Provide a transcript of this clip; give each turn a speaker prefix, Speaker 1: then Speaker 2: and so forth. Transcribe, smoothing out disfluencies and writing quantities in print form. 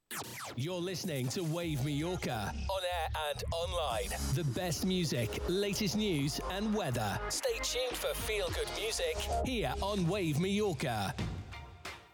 Speaker 1: You're listening to Wave Mallorca, on air and online. The best music, latest news and weather. Stay tuned for feel-good music here on Wave Mallorca.